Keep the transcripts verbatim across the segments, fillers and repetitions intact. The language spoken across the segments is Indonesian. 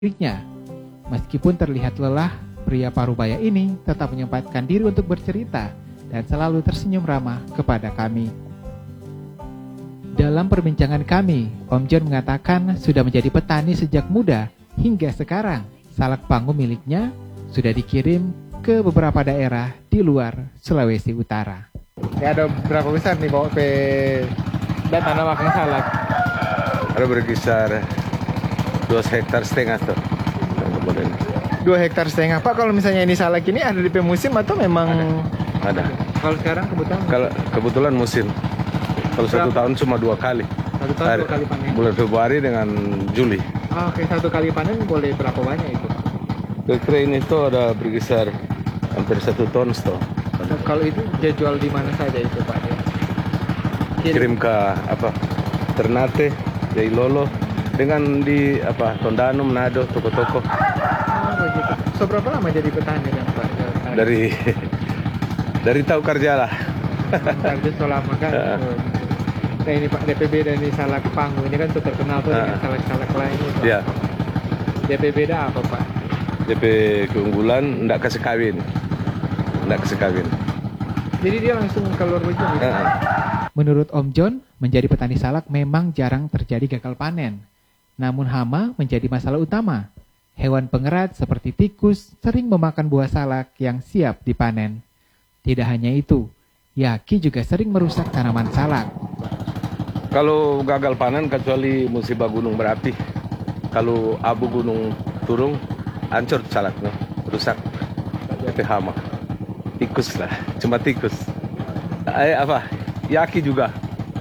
miliknya. Meskipun terlihat lelah, pria parubaya ini tetap menyempatkan diri untuk bercerita dan selalu tersenyum ramah kepada kami. Dalam perbincangan kami, Om John mengatakan sudah menjadi petani sejak muda hingga sekarang. Salak pangu miliknya sudah dikirim ke beberapa daerah di luar Sulawesi Utara. Ya, ada berapa besar nih bawa ke dan tanah makan salak? Ada berkisar dua hektar setengah tuh. Dua hektar setengah. Pak, kalau misalnya ini salak ini ada di musim atau memang ada? Kalau sekarang kebetulan? Kalau kebetulan musim. Kalau satu tahun cuma dua kali. Satu tahun dua kali panen. Bulan Februari dengan Juli. Oh, oke, satu kali panen boleh berapa banyak itu? Kira-kira ini tuh ada berkisar hampir satu ton tuh. Kalau itu dia jual di mana saja itu Pak? Kirim ke apa? Ternate, Jailolo, dengan di apa? Tondano, Manado, toko-toko. Oh, begitu. So, berapa lama jadi petani kan Pak? Dari dari tahu kerja lah. Kerja selama kan. Nah ini Pak, D P B dan ini salak pangu ini kan tuh terkenal tuh dengan salak-salak lain itu. Ya. D P B dah apa Pak? D P keunggulan ndak kasih kawin. Ndak kasih kawin. Jadi dia langsung keluar begitu. Uh-huh. Menurut Om John, menjadi petani salak memang jarang terjadi gagal panen. Namun hama menjadi masalah utama. Hewan pengerat seperti tikus sering memakan buah salak yang siap dipanen. Tidak hanya itu, yaki juga sering merusak tanaman salak. Kalau gagal panen kecuali musibah gunung berapi. Kalau abu gunung turun, hancur salaknya, rusak. Itu hama. Tikus lah, cuma tikus. Eh apa? Yaki juga.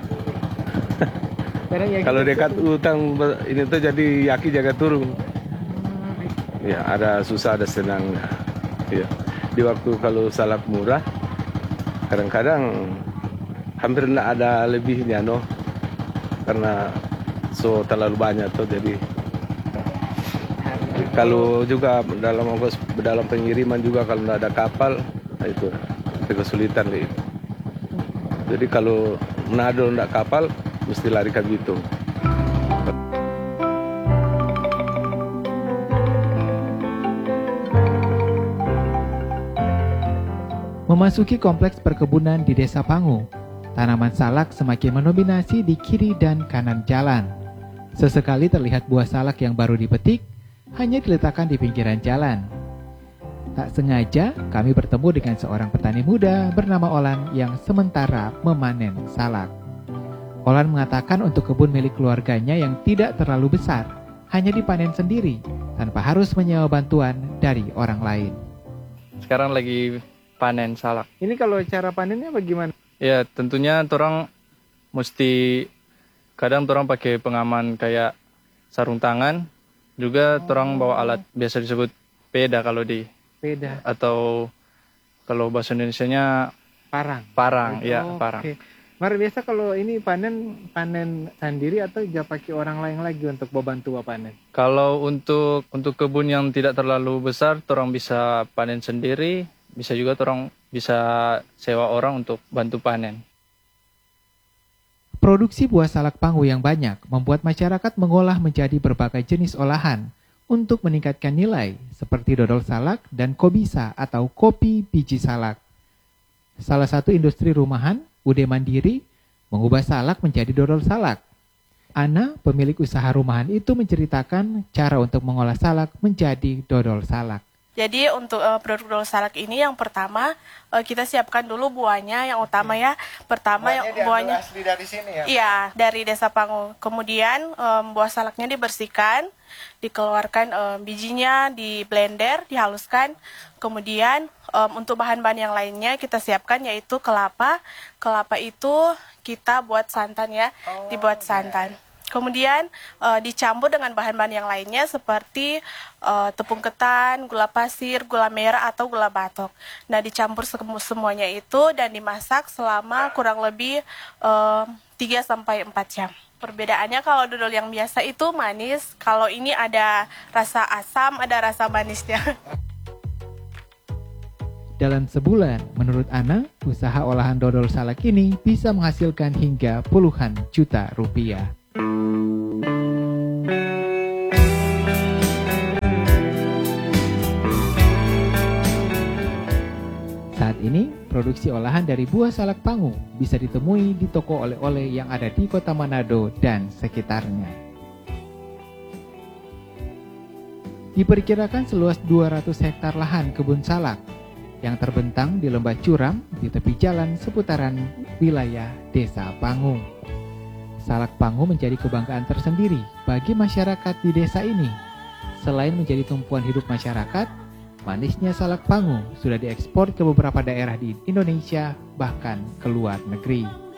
Kalau dekat utang ini tuh jadi yaki jaga turun. Ya, ada susah ada senang. Ya. Di waktu kalau salak murah, kadang-kadang hampir tidak ada lebihnya, no. Karena so terlalu banyak tuh jadi. Kalau juga dalam ongkos dalam pengiriman juga kalau tidak ada kapal, itu kesulitan gitu. Jadi kalau Manado tidak kapal, mesti lari ke Bitung. Memasuki kompleks perkebunan di Desa Pangu, tanaman salak semakin mendominasi di kiri dan kanan jalan. Sesekali terlihat buah salak yang baru dipetik, hanya diletakkan di pinggiran jalan. Tak sengaja, kami bertemu dengan seorang petani muda bernama Olan yang sementara memanen salak. Olan mengatakan untuk kebun milik keluarganya yang tidak terlalu besar, hanya dipanen sendiri, tanpa harus menyewa bantuan dari orang lain. Sekarang lagi panen salak. Ini kalau cara panennya bagaimana? Ya, tentunya orang mesti kadang orang pakai pengaman kayak sarung tangan, juga oh. orang bawa alat biasa disebut peda kalau di peda atau kalau bahasa Indonesianya parang. Parang, oh, ya, parang. Okay. Mar biasa kalau ini panen panen sendiri atau dia pakai orang lain lagi untuk membantu panen? Kalau untuk untuk kebun yang tidak terlalu besar, orang bisa panen sendiri. Bisa juga orang bisa sewa orang untuk bantu panen. Produksi buah salak pangu yang banyak membuat masyarakat mengolah menjadi berbagai jenis olahan untuk meningkatkan nilai seperti dodol salak dan kobisa atau kopi biji salak. Salah satu industri rumahan, Ude Mandiri, mengubah salak menjadi dodol salak. Ana, pemilik usaha rumahan itu menceritakan cara untuk mengolah salak menjadi dodol salak. Jadi untuk uh, produk dodol salak ini yang pertama uh, kita siapkan dulu buahnya yang utama ya. Pertama buahnya yang buahnya asli dari sini ya. Iya, dari Desa Pangu. Kemudian um, buah salaknya dibersihkan, dikeluarkan um, bijinya, di blender, dihaluskan. Kemudian um, untuk bahan-bahan yang lainnya kita siapkan yaitu kelapa. Kelapa itu kita buat santan ya, oh, dibuat santan. Yeah. Kemudian uh, dicampur dengan bahan-bahan yang lainnya seperti uh, tepung ketan, gula pasir, gula merah atau gula batok. Nah, dicampur semuanya itu dan dimasak selama kurang lebih uh, tiga sampai empat jam. Perbedaannya kalau dodol yang biasa itu manis, kalau ini ada rasa asam, ada rasa manisnya. Dalam sebulan, menurut Ana, usaha olahan dodol salak ini bisa menghasilkan hingga puluhan juta rupiah. produksi olahan dari buah salak pangu bisa ditemui di toko oleh-oleh yang ada di kota Manado dan sekitarnya. Diperkirakan seluas dua ratus hektar lahan kebun salak yang terbentang di lembah curam di tepi jalan seputaran wilayah Desa Pangu. Salak pangu menjadi kebanggaan tersendiri bagi masyarakat di desa ini. Selain menjadi tumpuan hidup masyarakat, manisnya salak pangu sudah diekspor ke beberapa daerah di Indonesia, bahkan ke luar negeri.